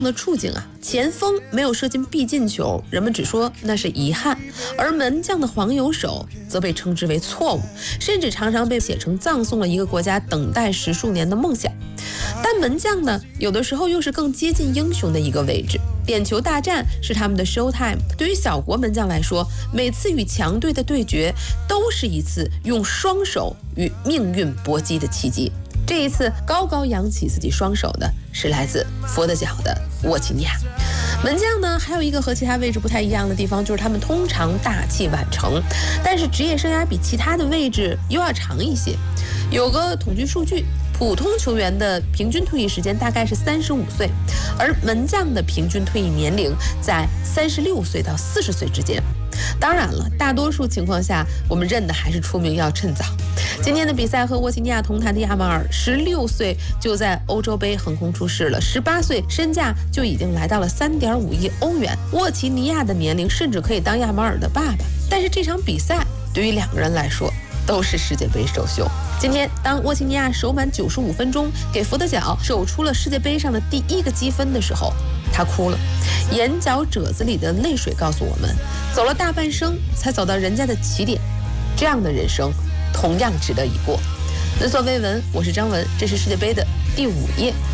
的处境啊，前锋没有射进必进球，人们只说那是遗憾；而门将的黄油手则被称之为错误，甚至常常被写成葬送了一个国家等待10数年的梦想。但门将呢，有的时候又是更接近英雄的一个位置。点球大战是他们的 show time， 对于小国门将来说，每次与强队的对决都是一次用双手与命运搏击的契机。这一次高高扬起自己双手的是来自佛得角的沃齐尼亚。门将呢，还有一个和其他位置不太一样的地方，就是他们通常大器晚成，但是职业生涯比其他的位置又要长一些。有个统计数据，普通球员的平均退役时间大概是35岁，而门将的平均退役年龄在36岁到40岁之间。当然了，大多数情况下，我们认的还是出名要趁早。今天的比赛和沃齐尼亚同台的亚马尔，16岁就在欧洲杯横空出世了，18岁身价就已经来到了3.5亿欧元。沃齐尼亚的年龄甚至可以当亚马尔的爸爸。但是这场比赛对于两个人来说都是世界杯首秀。今天当沃齐尼亚守满95分钟，给佛得角守出了世界杯上的第1个积分的时候，他哭了，眼角褶子里的泪水告诉我们，走了大半生才走到人家的起点，这样的人生同样值得一过。闻所未闻，我是张文，这是世界杯的第5页。